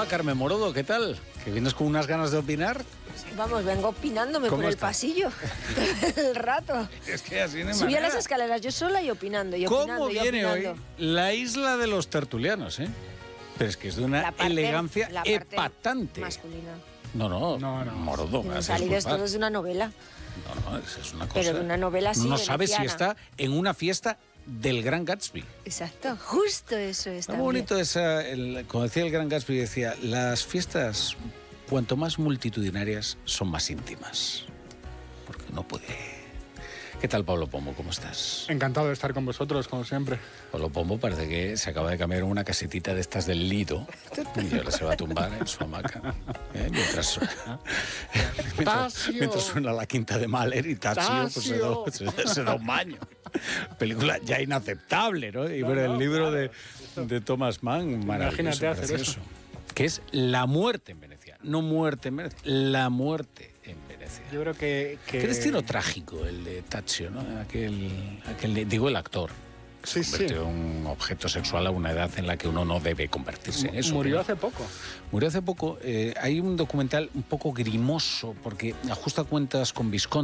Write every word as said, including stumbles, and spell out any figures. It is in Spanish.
Hola, Carmen Morodo, ¿qué tal? ¿Que vienes con unas ganas de opinar? Vamos, vengo opinándome por el estás? pasillo todo el rato. Es que así no hay Subí a manera. las escaleras yo sola y opinando, y opinando, ¿Cómo y viene hoy opinando. la isla de los tertulianos, eh? Pero es que es de una La parte- elegancia la parte epatante. masculina. No, no, No, no. Morodo, me No vas a salido disculpar. todo de una novela. No, no, es, es una cosa... Pero de una novela así, No sabes si veneciana. está en una fiesta del Gran Gatsby. Exacto, justo eso es Está también. muy bonito esa, el, como decía el Gran Gatsby, decía, las fiestas, cuanto más multitudinarias, son más íntimas. Porque no puede... ¿Qué tal, Pablo Pombo? ¿Cómo estás? Encantado de estar con vosotros, como siempre. Tasio. mientras suena la quinta de Mahler y Tazio pues se, da, Tasio. se, se da un baño. Película ya inaceptable, ¿no? Y No, ver no, el libro claro, de, de Thomas Mann, maravilloso, Imagínate hacer precioso. eso. Que es La muerte en Venecia. No muerte en Venecia, La muerte en Venecia. Yo creo que... que... Qué destino trágico el de Tazio, ¿no? Aquel, aquel, digo, el actor. Sí, Se convirtió sí. en un objeto sexual a una edad en la que uno no debe convertirse en eso. Murió ¿no? hace poco. Murió hace poco. Eh, hay un documental un poco grimoso porque ajusta cuentas con Visconti.